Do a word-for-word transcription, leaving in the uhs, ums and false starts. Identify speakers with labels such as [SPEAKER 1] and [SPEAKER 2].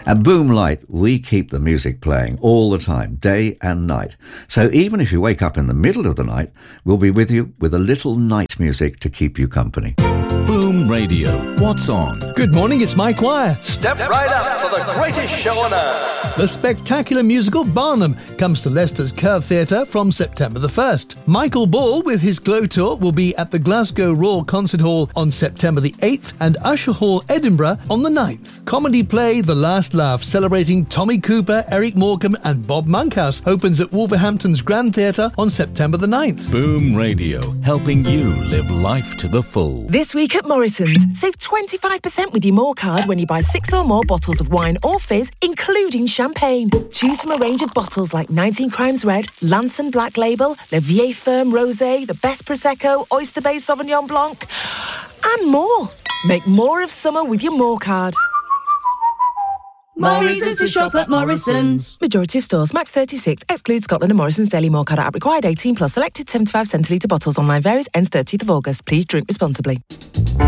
[SPEAKER 1] At Boomlight, we keep the music playing all the time, day and night. So even if you wake up in the middle of the night, we'll be with you with a little night music to keep you company.
[SPEAKER 2] Boom Radio. What's on?
[SPEAKER 3] Good morning, it's Mike Wire.
[SPEAKER 4] Step right up for the greatest show on earth.
[SPEAKER 3] The spectacular musical Barnum comes to Leicester's Curve Theatre from September the first. Michael Ball, with his Glow Tour, will be at the Glasgow Royal Concert Hall on September the eighth and Usher Hall, Edinburgh on the ninth. Comedy play The Last Laugh, celebrating Tommy Cooper, Eric Morecambe and Bob Monkhouse, opens at Wolverhampton's Grand Theatre on September the ninth.
[SPEAKER 2] Boom Radio, helping you live life to the full.
[SPEAKER 5] This week at Morrison's, save twenty-five percent with your More card when you buy six or more bottles of wine or fizz, including champagne. Choose from a range of bottles like nineteen Crimes Red, Lanson Black Label, Le Vieille Ferme Rosé, the Best Prosecco, Oyster Bay Sauvignon Blanc, and more. Make more of summer with your More card.
[SPEAKER 6] Morrison's to shop at Morrison's.
[SPEAKER 5] Majority of stores, max thirty-six, excludes Scotland and Morrison's Daily More card app required eighteen plus, selected seventy-five centilitre bottles, online varies, ends thirtieth of August. Please drink responsibly.